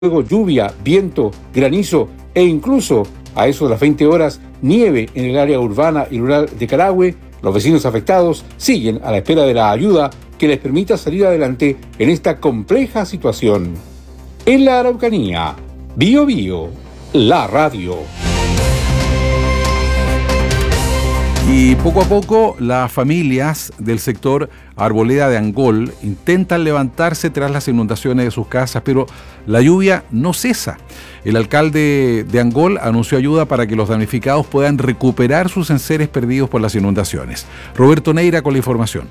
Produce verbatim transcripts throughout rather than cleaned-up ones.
Luego lluvia, viento, granizo e incluso a eso de las veinte horas nieve en el área urbana y rural de Carahue. Los vecinos afectados siguen a la espera de la ayuda que les permita salir adelante en esta compleja situación. En la Araucanía, Bío Bío, la radio. Y poco a poco las familias del sector Arboleda de Angol intentan levantarse tras las inundaciones de sus casas, pero la lluvia no cesa. El alcalde de Angol anunció ayuda para que los damnificados puedan recuperar sus enseres perdidos por las inundaciones. Roberto Neira con la información.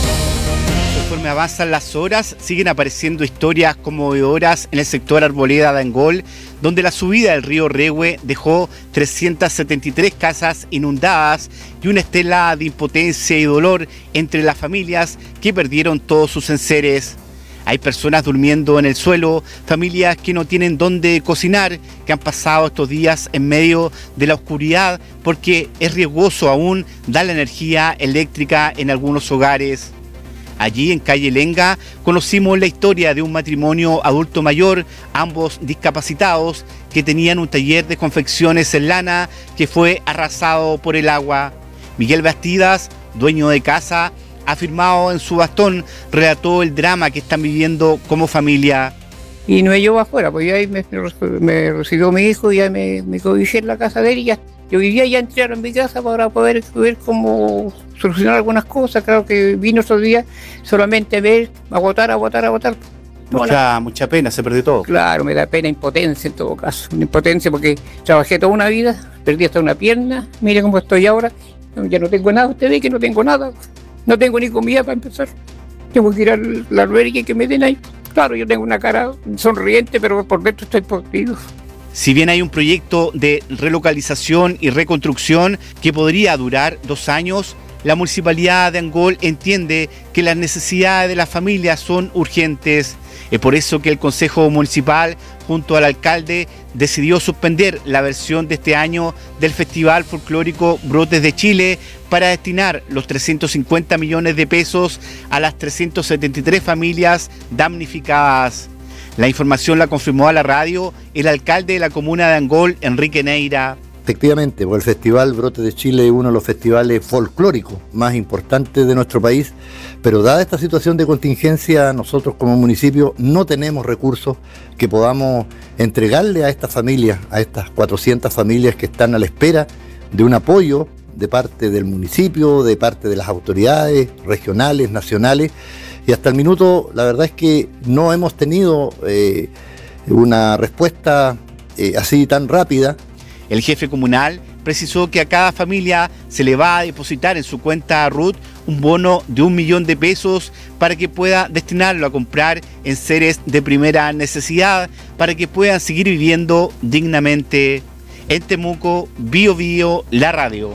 Conforme avanzan las horas, siguen apareciendo historias conmovedoras en el sector Arboleda de Angol, donde la subida del río Rehue dejó trescientas setenta y tres casas inundadas y una estela de impotencia y dolor entre las familias que perdieron todos sus enseres. Hay personas durmiendo en el suelo, familias que no tienen dónde cocinar, que han pasado estos días en medio de la oscuridad porque es riesgoso aún dar la energía eléctrica en algunos hogares. Allí en calle Lenga conocimos la historia de un matrimonio adulto mayor, ambos discapacitados, que tenían un taller de confecciones en lana que fue arrasado por el agua. Miguel Bastidas, dueño de casa, afirmado en su bastón, relató el drama que están viviendo como familia. Y no me llevó afuera, pues ya ahí me, me recibió mi hijo, ya me, me cobijé en la casa de él y ya. Yo vivía ya entrar en mi casa para poder ver cómo solucionar algunas cosas. Claro que vino esos días solamente ver, agotar, agotar, agotar. Mucha, mucha pena, se perdió todo. Claro, me da pena, impotencia en todo caso. Una impotencia porque trabajé toda una vida, perdí hasta una pierna. Mire cómo estoy ahora, ya no tengo nada. Usted ve que no tengo nada. No tengo ni comida para empezar. Tengo que ir a la albergue que me den ahí. Claro, yo tengo una cara sonriente, pero por dentro estoy podrido. Si bien hay un proyecto de relocalización y reconstrucción que podría durar dos años, la Municipalidad de Angol entiende que las necesidades de las familias son urgentes. Es por eso que el Consejo Municipal, junto al alcalde, decidió suspender la versión de este año del Festival Folclórico Brotes de Chile para destinar los trescientos cincuenta millones de pesos a las trescientas setenta y tres familias damnificadas. La información la confirmó a la radio el alcalde de la comuna de Angol, Enrique Neira. Efectivamente, porque el Festival Brotes de Chile es uno de los festivales folclóricos más importantes de nuestro país, pero dada esta situación de contingencia, nosotros como municipio no tenemos recursos que podamos entregarle a estas familias, a estas cuatrocientas familias que están a la espera de un apoyo de parte del municipio, de parte de las autoridades regionales, nacionales. Y hasta el minuto, la verdad es que no hemos tenido eh, una respuesta eh, así tan rápida. El jefe comunal precisó que a cada familia se le va a depositar en su cuenta R U T un bono de un millón de pesos para que pueda destinarlo a comprar enseres de primera necesidad para que puedan seguir viviendo dignamente. En Temuco, Bío Bío, la radio.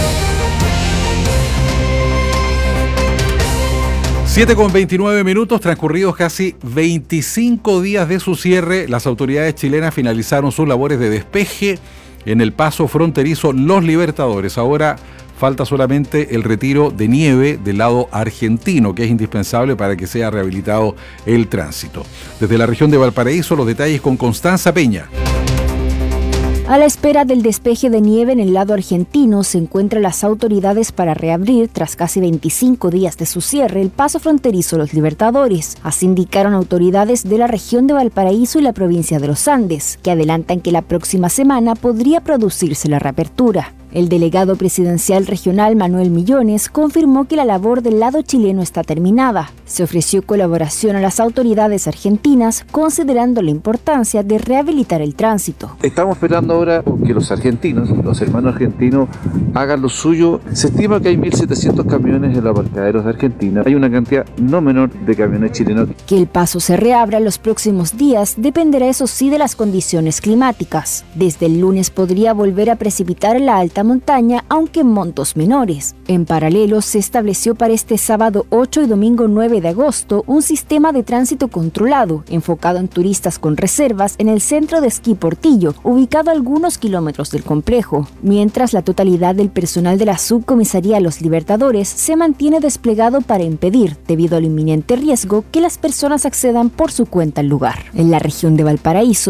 siete con veintinueve minutos, transcurridos casi veinticinco días de su cierre, las autoridades chilenas finalizaron sus labores de despeje en el paso fronterizo Los Libertadores. Ahora falta solamente el retiro de nieve del lado argentino, que es indispensable para que sea rehabilitado el tránsito. Desde la región de Valparaíso, los detalles con Constanza Peña. A la espera del despeje de nieve en el lado argentino se encuentran las autoridades para reabrir, tras casi veinticinco días de su cierre, el paso fronterizo Los Libertadores. Así indicaron autoridades de la región de Valparaíso y la provincia de los Andes, que adelantan que la próxima semana podría producirse la reapertura. El delegado presidencial regional Manuel Millones confirmó que la labor del lado chileno está terminada. Se ofreció colaboración a las autoridades argentinas, considerando la importancia de rehabilitar el tránsito. Estamos esperando ahora que los argentinos, los hermanos argentinos, hagan lo suyo. Se estima que hay mil setecientos camiones en los aparcaderos de Argentina. Hay una cantidad no menor de camiones chilenos. Que el paso se reabra en los próximos días dependerá, eso sí, de las condiciones climáticas. Desde el lunes podría volver a precipitar en la alta montaña, aunque en montos menores. En paralelo, se estableció para este sábado ocho y domingo nueve nueve de agosto un sistema de tránsito controlado, enfocado en turistas con reservas, en el centro de esquí Portillo, ubicado a algunos kilómetros del complejo, mientras la totalidad del personal de la subcomisaría Los Libertadores se mantiene desplegado para impedir, debido al inminente riesgo, que las personas accedan por su cuenta al lugar. En la región de Valparaíso,